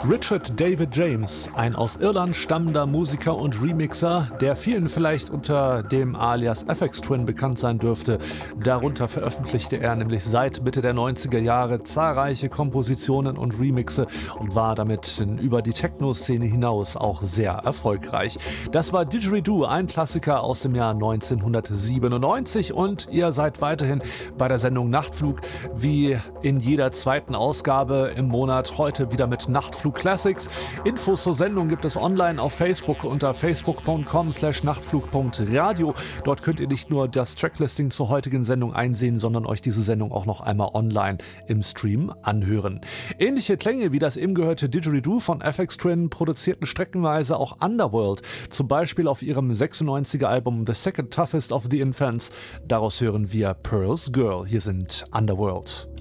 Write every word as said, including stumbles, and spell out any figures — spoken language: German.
Richard David James, ein aus Irland stammender Musiker und Remixer, der vielen vielleicht unter dem Alias F X Twin bekannt sein dürfte. Darunter veröffentlichte er nämlich seit Mitte der neunziger Jahre zahlreiche Kompositionen und Remixe und war damit über die Techno-Szene hinaus auch sehr erfolgreich. Das war Didgeridoo, ein Klassiker aus dem Jahr neunzehnhundertsiebenundneunzig, und ihr seid weiterhin bei der Sendung Nachtflug, wie in jeder zweiten Ausgabe im Monat, heute wieder mit Nachtflug Classics. Infos zur Sendung gibt es online auf Facebook unter facebook punkt com slash nachtflug punkt radio. Dort könnt ihr nicht nur das Tracklisting zur heutigen Sendung einsehen, sondern euch diese Sendung auch noch einmal online im Stream anhören. Ähnliche Klänge wie das eben gehörte Didgeridoo von F X Twin produzierten streckenweise auch Underworld, zum Beispiel auf ihrem sechsundneunziger Album The Second Toughest of the Infants. Daraus hören wir Pearl's Girl. Hier sind Underworld.